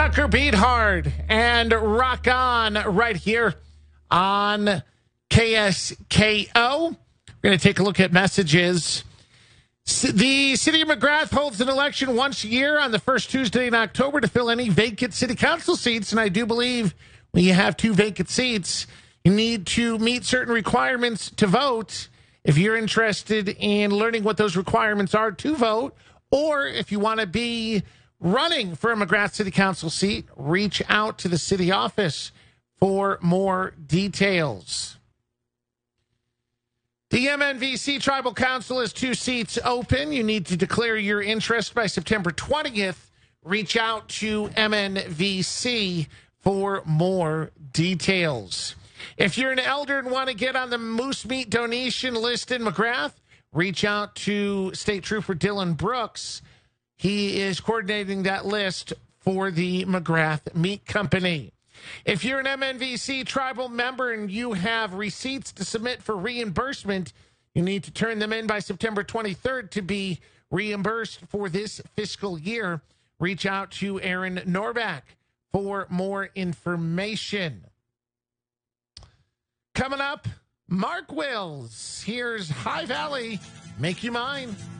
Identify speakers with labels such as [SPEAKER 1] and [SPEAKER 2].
[SPEAKER 1] Tucker Beat Hard and Rock On right here on KSKO. We're going to take a look at messages. The city of McGrath holds an election once a year on the first Tuesday in October to fill any vacant city council seats. And I do believe when you have two vacant seats, you need to meet certain requirements to vote. If you're interested in learning what those requirements are to vote, or if you want to be running for a McGrath City Council seat, reach out to the city office for more details. The MNVC Tribal Council has 2 seats open. You need to declare your interest by September 20th. Reach out to MNVC for more details. If you're an elder and want to get on the moose meat donation list in McGrath, reach out to State Trooper Dylan Brooks. He is coordinating that list for the McGrath Meat Company. If you're an MNVC tribal member and you have receipts to submit for reimbursement, you need to turn them in by September 23rd to be reimbursed for this fiscal year. Reach out to Aaron Norback for more information. Coming up, Mark Wills. Here's High Valley, Make You Mine.